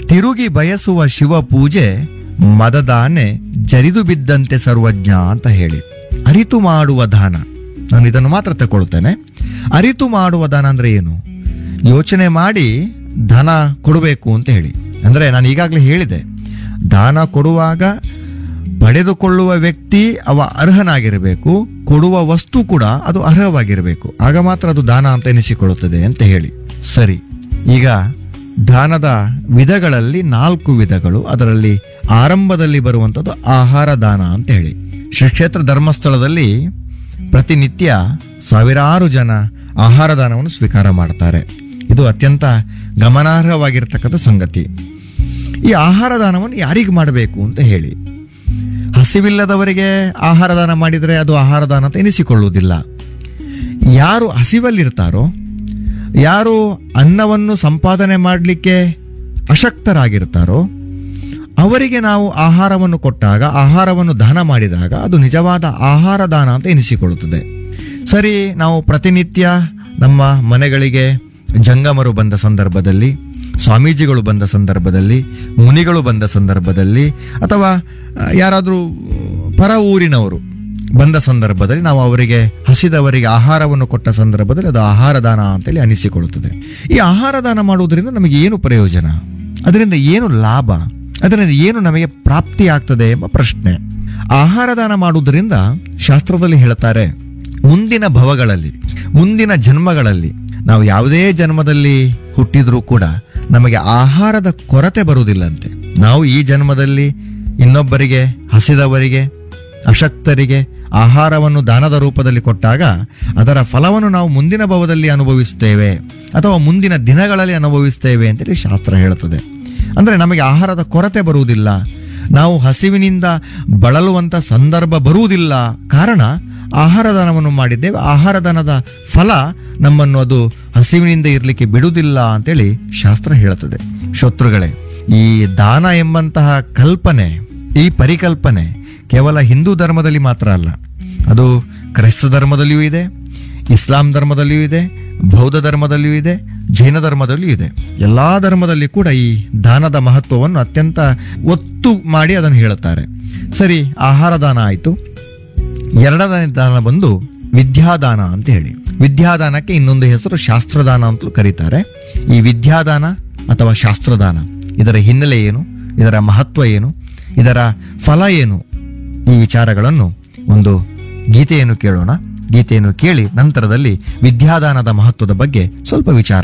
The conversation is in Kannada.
ತಿರುಗಿ ಬಯಸುವ ಶಿವ ಪೂಜೆ ಮದದಾನೆ ಜರಿದು ಬಿದ್ದಂತೆ ಸರ್ವಜ್ಞ ಅಂತ ಹೇಳಿ. ಅರಿತು ಮಾಡುವ ದಾನ, ನಾನು ಇದನ್ನು ಮಾತ್ರ ತಗೊಳ್ತೇನೆ. ಅರಿತು ಮಾಡುವ ದಾನ ಅಂದ್ರೆ ಏನು? ಯೋಚನೆ ಮಾಡಿ ದಾನ ಕೊಡಬೇಕು ಅಂತ ಹೇಳಿ. ಅಂದ್ರೆ ನಾನು ಈಗಾಗಲೇ ಹೇಳಿದೆ, ದಾನ ಕೊಡುವಾಗ ಪಡೆದುಕೊಳ್ಳುವ ವ್ಯಕ್ತಿ ಅವ ಅರ್ಹನಾಗಿರಬೇಕು, ಕೊಡುವ ವಸ್ತು ಕೂಡ ಅದು ಅರ್ಹವಾಗಿರಬೇಕು, ಆಗ ಮಾತ್ರ ಅದು ದಾನ ಅಂತ ಎನಿಸಿಕೊಳ್ಳುತ್ತದೆ ಅಂತ ಹೇಳಿ. ಸರಿ, ಈಗ ದಾನದ ವಿಧಗಳಲ್ಲಿ 4 ವಿಧಗಳು. ಅದರಲ್ಲಿ ಆರಂಭದಲ್ಲಿ ಬರುವಂಥದ್ದು ಆಹಾರ ದಾನ ಅಂತ ಹೇಳಿ. ಶ್ರೀ ಕ್ಷೇತ್ರ ಧರ್ಮಸ್ಥಳದಲ್ಲಿ ಪ್ರತಿನಿತ್ಯ ಸಾವಿರಾರು ಜನ ಆಹಾರ ದಾನವನ್ನು ಸ್ವೀಕಾರ ಮಾಡ್ತಾರೆ. ಇದು ಅತ್ಯಂತ ಗಮನಾರ್ಹವಾಗಿರ್ತಕ್ಕಂಥ ಸಂಗತಿ. ಈ ಆಹಾರ ದಾನವನ್ನು ಯಾರಿಗೆ ಮಾಡಬೇಕು ಅಂತ ಹೇಳಿ. ಹಸಿವಿಲ್ಲದವರಿಗೆ ಆಹಾರ ದಾನ ಮಾಡಿದರೆ ಅದು ಆಹಾರ ದಾನ ಅಂತ ಎನಿಸಿಕೊಳ್ಳುವುದಿಲ್ಲ. ಯಾರು ಹಸಿವಲ್ಲಿರ್ತಾರೋ, ಯಾರು ಅನ್ನವನ್ನು ಸಂಪಾದನೆ ಮಾಡಲಿಕ್ಕೆ ಅಶಕ್ತರಾಗಿರ್ತಾರೋ ಅವರಿಗೆ ನಾವು ಆಹಾರವನ್ನು ಕೊಟ್ಟಾಗ, ಆಹಾರವನ್ನು ದಾನ ಮಾಡಿದಾಗ ಅದು ನಿಜವಾದ ಆಹಾರ ದಾನ ಅಂತ ಎನಿಸಿಕೊಳ್ಳುತ್ತದೆ. ಸರಿ, ನಾವು ಪ್ರತಿನಿತ್ಯ ನಮ್ಮ ಮನೆಗಳಿಗೆ ಜಂಗಮರು ಬಂದ ಸಂದರ್ಭದಲ್ಲಿ, ಸ್ವಾಮೀಜಿಗಳು ಬಂದ ಸಂದರ್ಭದಲ್ಲಿ, ಮುನಿಗಳು ಬಂದ ಸಂದರ್ಭದಲ್ಲಿ, ಅಥವಾ ಯಾರಾದರೂ ಪರ ಊರಿನವರು ಬಂದ ಸಂದರ್ಭದಲ್ಲಿ ನಾವು ಅವರಿಗೆ, ಹಸಿದವರಿಗೆ ಆಹಾರವನ್ನು ಕೊಟ್ಟ ಸಂದರ್ಭದಲ್ಲಿ ಅದು ಆಹಾರ ದಾನ ಅಂತೇಳಿ ಅನಿಸಿಕೊಳ್ಳುತ್ತದೆ. ಈ ಆಹಾರ ದಾನ ಮಾಡುವುದರಿಂದ ನಮಗೆ ಏನು ಪ್ರಯೋಜನ? ಅದರಿಂದ ಏನು ಲಾಭ? ಅದರಿಂದ ಏನು ನಮಗೆ ಪ್ರಾಪ್ತಿ ಆಗ್ತದೆ ಎಂಬ ಪ್ರಶ್ನೆ. ಆಹಾರ ದಾನ ಮಾಡುವುದರಿಂದ ಶಾಸ್ತ್ರದಲ್ಲಿ ಹೇಳ್ತಾರೆ, ಮುಂದಿನ ಭವಗಳಲ್ಲಿ, ಮುಂದಿನ ಜನ್ಮಗಳಲ್ಲಿ, ನಾವು ಯಾವುದೇ ಜನ್ಮದಲ್ಲಿ ಹುಟ್ಟಿದ್ರೂ ಕೂಡ ನಮಗೆ ಆಹಾರದ ಕೊರತೆ ಬರುವುದಿಲ್ಲಂತೆ. ನಾವು ಈ ಜನ್ಮದಲ್ಲಿ ಇನ್ನೊಬ್ಬರಿಗೆ, ಹಸಿದವರಿಗೆ, ಅಶಕ್ತರಿಗೆ ಆಹಾರವನ್ನು ದಾನದ ರೂಪದಲ್ಲಿ ಕೊಟ್ಟಾಗ ಅದರ ಫಲವನ್ನು ನಾವು ಮುಂದಿನ ಭವದಲ್ಲಿ ಅನುಭವಿಸ್ತೇವೆ ಅಥವಾ ಮುಂದಿನ ದಿನಗಳಲ್ಲಿ ಅನುಭವಿಸ್ತೇವೆ ಅಂತೇಳಿ ಶಾಸ್ತ್ರ ಹೇಳುತ್ತದೆ. ಅಂದರೆ ನಮಗೆ ಆಹಾರದ ಕೊರತೆ ಬರುವುದಿಲ್ಲ, ನಾವು ಹಸಿವಿನಿಂದ ಬಳಲುವಂಥ ಸಂದರ್ಭ ಬರುವುದಿಲ್ಲ. ಕಾರಣ ಆಹಾರ ದಾನವನ್ನು ಮಾಡಿದ್ದೇವೆ. ಆಹಾರ ದಾನದ ಫಲ ನಮ್ಮನ್ನು ಅದು ಹಸಿವಿನಿಂದ ಇರಲಿಕ್ಕೆ ಬಿಡುವುದಿಲ್ಲ ಅಂತೇಳಿ ಶಾಸ್ತ್ರ ಹೇಳುತ್ತದೆ. ಶತ್ರುಗಳೇ, ಈ ದಾನ ಎಂಬಂತಹ ಕಲ್ಪನೆ, ಈ ಪರಿಕಲ್ಪನೆ ಕೇವಲ ಹಿಂದೂ ಧರ್ಮದಲ್ಲಿ ಮಾತ್ರ ಅಲ್ಲ, ಅದು ಕ್ರೈಸ್ತ ಧರ್ಮದಲ್ಲಿಯೂ ಇದೆ, ಇಸ್ಲಾಂ ಧರ್ಮದಲ್ಲಿಯೂ ಇದೆ, ಬೌದ್ಧ ಧರ್ಮದಲ್ಲಿಯೂ ಇದೆ, ಜೈನ ಧರ್ಮದಲ್ಲಿಯೂ ಇದೆ. ಎಲ್ಲ ಧರ್ಮದಲ್ಲಿ ಕೂಡ ಈ ದಾನದ ಮಹತ್ವವನ್ನು ಅತ್ಯಂತ ಒತ್ತು ಮಾಡಿ ಅದನ್ನು ಹೇಳುತ್ತಾರೆ. ಸರಿ, ಆಹಾರ ದಾನ ಆಯಿತು. ಎರಡನೇ ದಾನ ಬಂದು ವಿದ್ಯಾದಾನ ಅಂತ ಹೇಳಿ. ವಿದ್ಯಾದಾನಕ್ಕೆ ಇನ್ನೊಂದು ಹೆಸರು ಶಾಸ್ತ್ರದಾನ ಅಂತಲೂ ಕರೀತಾರೆ. ಈ ವಿದ್ಯಾದಾನ ಅಥವಾ ಶಾಸ್ತ್ರದಾನ, ಇದರ ಹಿನ್ನೆಲೆ ಏನು, ಇದರ ಮಹತ್ವ ಏನು, ಇದರ ಫಲ ಏನು, ಈ ವಿಚಾರಗಳನ್ನು ಒಂದು ಗೀತೆಯನ್ನು ಕೇಳೋಣ. ಗೀತೆಯನ್ನು ಕೇಳಿ ನಂತರದಲ್ಲಿ ವಿದ್ಯಾದಾನದ ಮಹತ್ವದ ಬಗ್ಗೆ ಸ್ವಲ್ಪ ವಿಚಾರ